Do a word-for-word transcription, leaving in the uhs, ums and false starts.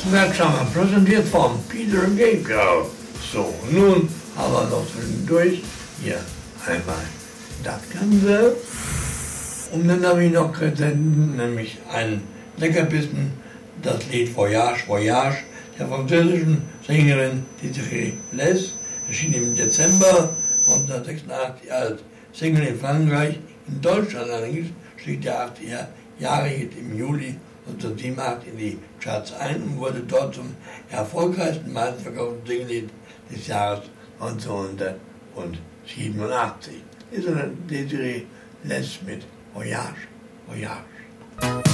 Aufmerksamer, präsentiert von Peter Gabriel. So, nun aber noch zwischendurch hier einmal das Ganze. Und dann habe ich noch Kredenten, nämlich einen Leckerbissen, das Lied Voyage, Voyage der französischen Sängerin Desirée Les, erschien im Dezember neunzehnhundertsechsundachtzig als Single in Frankreich. In Deutschland allerdings stieg der achtzig-Jahre-Hit im Juli neunzehnhundertsiebenundachtzig in die Charts ein und wurde dort zum erfolgreichsten meistverkauften Single des Jahres neunzehnhundertsiebenundachtzig. Ist eine Desirée Les mit Voyage, Voyage.